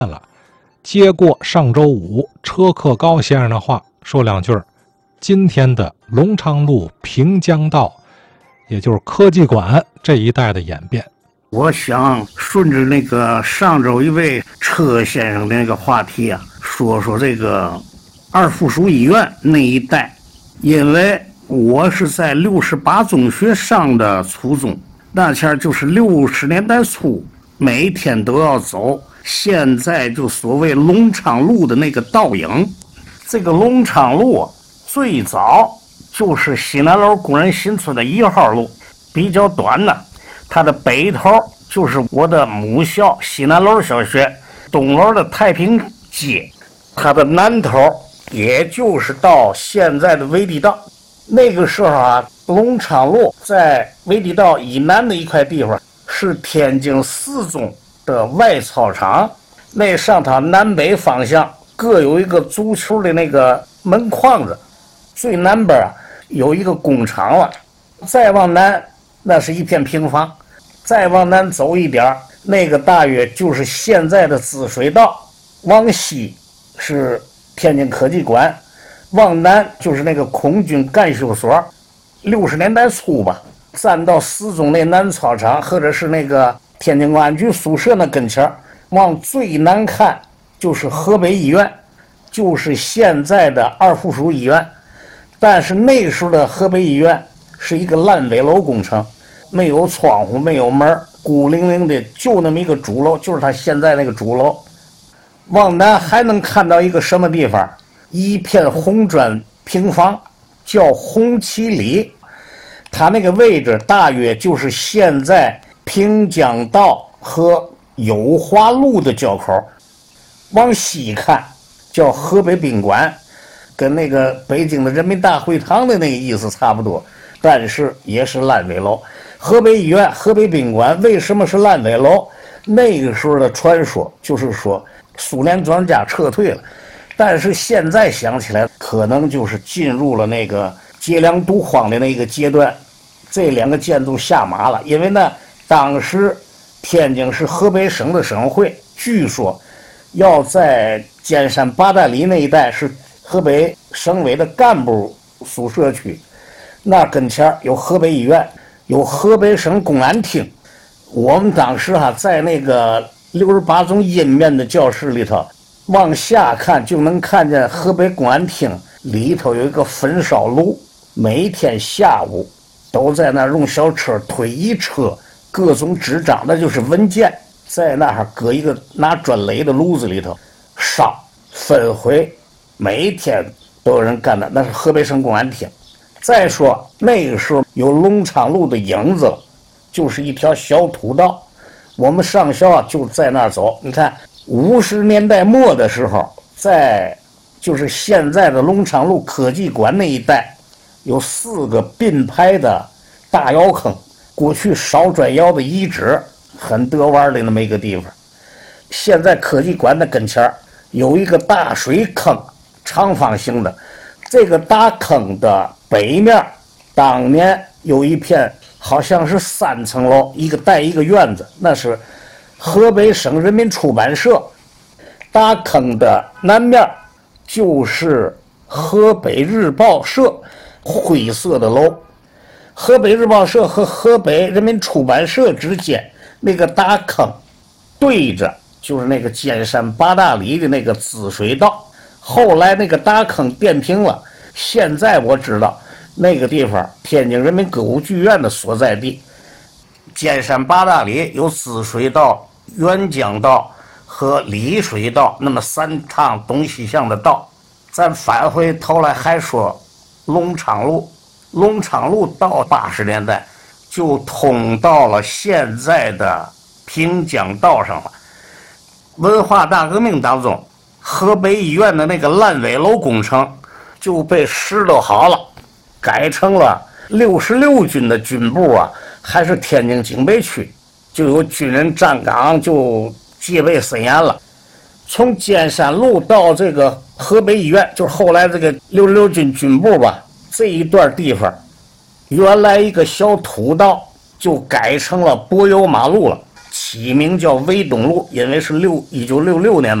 接过上周五车克高先生的话，说两句。今天的龙昌路平江道，也就是科技馆这一带的演变， 我想顺着那个上周一位车先生的那个话题啊，说说这个二附属医院那一带。因为我是在68中学上的初中，那前就是60年代初，每天都要走现在就所谓龙昌路的那个倒影。这个龙昌路最早就是西南楼工人新村的1号路，比较短的。它的北头就是我的母校西南楼小学，东楼的太平街，它的南头也就是到现在的威地道。那个时候啊，龙昌路在威地道以南的一块地方是天津四中的外操场，那上头南北方向各有一个足球的那个门框子，最南边啊有一个工厂了，再往南那是一片平房，再往南走一点那个大约就是现在的滋水道，往西是天津科技馆，往南就是那个空军干休所。60年代初吧，站到四中那南操场或者是那个天津公安局宿舍那跟前，往最南看就是河北医院，就是现在的二附属医院。但是那时候的河北医院是一个烂尾楼工程，没有窗户没有门，孤零零的就那么一个主楼，就是它现在那个主楼。往南还能看到一个什么地方，一片红砖平房，叫红旗里，它那个位置大约就是现在平江道和友华路的交口。往西看叫河北宾馆，跟那个北京的人民大会堂的那个意思差不多，但是也是烂尾楼。河北医院、河北宾馆为什么是烂尾楼？那个时候的传说就是说苏联专家撤退了，但是现在想起来可能就是进入了那个劫粮渡荒的那个阶段，这两个建筑下马了。因为呢，当时天津是河北省的省会，据说要在尖山八大里那一带是河北省委的干部宿舍区，那跟前有河北医院，有河北省公安厅。我们当时在那个68中阴面的教室里头，往下看就能看见河北公安厅里头有一个焚烧炉，每天下午都在那用小车推一车各种纸张，那就是文件，在那儿搁一个拿砖垒的炉子里头烧焚毁，每一天都有人干的，那是河北省公安厅。再说那个时候有龙昌路的影子了，就是一条小土道，我们上校就在那儿走。你看50年代末的时候，在就是现在的龙昌路科技馆那一带有4个并排的大窑坑，过去烧砖窑的遗址，很得玩的那么一个地方。现在科技馆的跟前有一个大水坑，长方形的，这个大坑的北面当年有一片好像是3层楼，一个带一个院子，那是河北省人民出版社。大坑的南面就是河北日报社，灰色的楼。河北日报社和河北人民出版社之间那个大坑对着就是那个尖山八大里的那个滋水道。后来那个大坑填平了，现在我知道那个地方天津人民歌舞剧院的所在地。尖山八大里有滋水道、沅江道和丽水道，那么3趟东西向的道。咱返回头来还说龙昌路，龙昌路到80年代就通到了现在的平江道上了。文化大革命当中，河北医院的那个烂尾楼工程就被拾掇好了，改成了66军的军部啊，还是天津警备区，就有军人站岗，就戒备森严了。从尖山路到这个河北医院，就是后来这个66军军部吧，这一段地方原来一个小土道就改成了柏油马路了。 起名叫威东路，因为是1966年